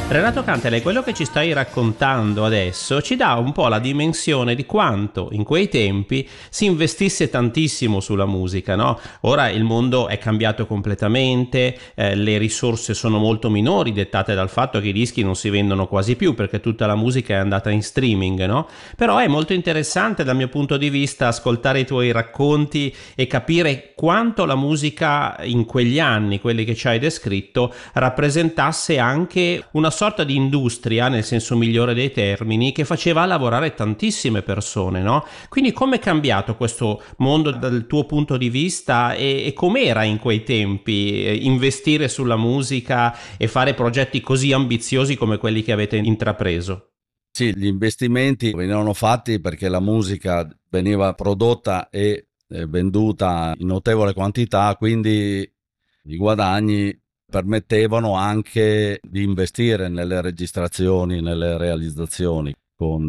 Renato Cantele, quello che ci stai raccontando adesso ci dà un po' la dimensione di quanto in quei tempi si investisse tantissimo sulla musica, no? Ora il mondo è cambiato completamente, le risorse sono molto minori, dettate dal fatto che i dischi non si vendono quasi più perché tutta la musica è andata in streaming, no? Però è molto interessante dal mio punto di vista ascoltare i tuoi racconti e capire quanto la musica in quegli anni, quelli che ci hai descritto, rappresentasse anche una sorta di industria, nel senso migliore dei termini, che faceva lavorare tantissime persone, no? Quindi come è cambiato questo mondo dal tuo punto di vista e com'era in quei tempi investire sulla musica e fare progetti così ambiziosi come quelli che avete intrapreso? Sì, gli investimenti venivano fatti perché la musica veniva prodotta e venduta in notevole quantità, quindi i guadagni permettevano anche di investire nelle registrazioni, nelle realizzazioni con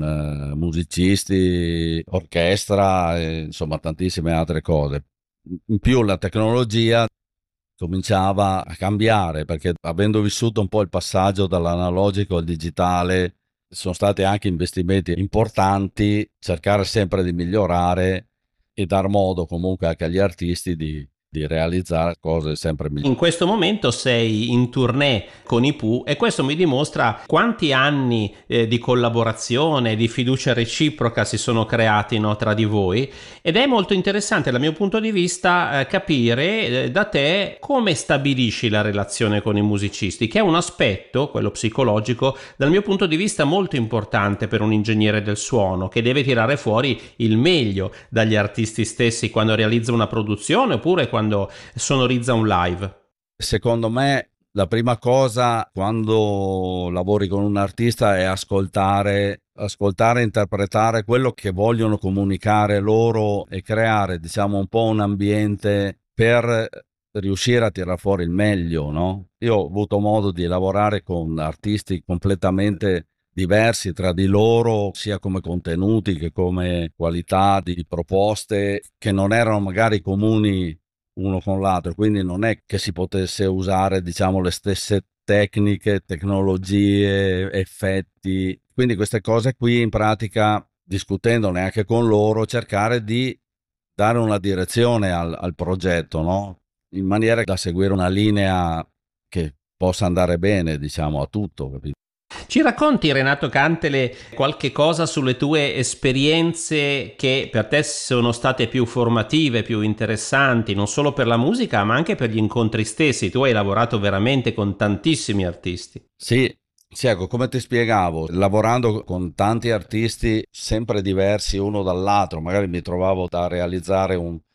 musicisti, orchestra e insomma tantissime altre cose. In più la tecnologia cominciava a cambiare perché avendo vissuto un po' il passaggio dall'analogico al digitale sono stati anche investimenti importanti, cercare sempre di migliorare e dar modo comunque anche agli artisti di realizzare cose sempre migliori. In questo momento sei in tournée con i Pooh e questo mi dimostra quanti anni di collaborazione, di fiducia reciproca si sono creati, no, tra di voi, ed è molto interessante dal mio punto di vista capire da te come stabilisci la relazione con i musicisti, che è un aspetto, quello psicologico, dal mio punto di vista molto importante per un ingegnere del suono, che deve tirare fuori il meglio dagli artisti stessi quando realizza una produzione oppure quando sonorizza un live. Secondo me la prima cosa quando lavori con un artista è ascoltare e interpretare quello che vogliono comunicare loro e creare, diciamo, un po' un ambiente per riuscire a tirare fuori il meglio, no? Io ho avuto modo di lavorare con artisti completamente diversi tra di loro, sia come contenuti che come qualità di proposte, che non erano magari comuni uno con l'altro, quindi non è che si potesse usare, diciamo, le stesse tecniche, tecnologie, effetti. Quindi queste cose qui in pratica, discutendone anche con loro, cercare di dare una direzione al progetto, no? In maniera da seguire una linea che possa andare bene, diciamo, a tutto, capito? Ci racconti, Renato Cantele, qualche cosa sulle tue esperienze che per te sono state più formative, più interessanti, non solo per la musica, ma anche per gli incontri stessi? Tu hai lavorato veramente con tantissimi artisti. Sì, sì, ecco, come ti spiegavo, lavorando con tanti artisti sempre diversi uno dall'altro, magari mi trovavo da realizzare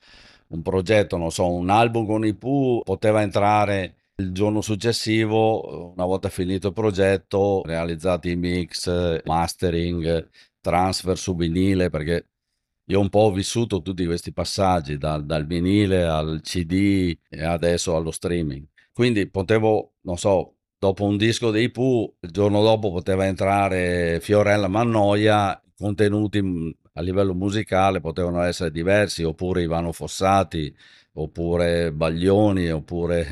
un progetto, non so, un album con i Pooh, poteva entrare il giorno successivo, una volta finito il progetto, realizzati i mix, mastering, transfer su vinile, perché io un po' ho vissuto tutti questi passaggi, dal vinile al CD e adesso allo streaming. Quindi potevo, non so, dopo un disco dei Pooh, il giorno dopo poteva entrare Fiorella Mannoia, i contenuti a livello musicale potevano essere diversi, oppure Ivano Fossati, oppure Baglioni, oppure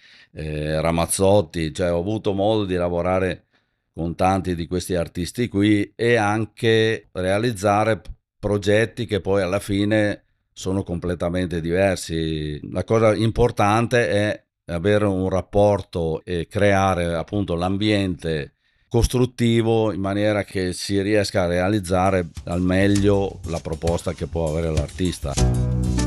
Ramazzotti, cioè ho avuto modo di lavorare con tanti di questi artisti qui e anche realizzare progetti che poi alla fine sono completamente diversi. La cosa importante è avere un rapporto e creare appunto l'ambiente costruttivo in maniera che si riesca a realizzare al meglio la proposta che può avere l'artista.